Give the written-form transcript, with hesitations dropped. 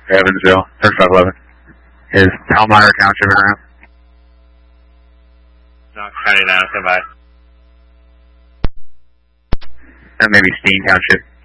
Evansville, 3511. Is Palmyra Township around? Knox County now, come by. Maybe Steen Township.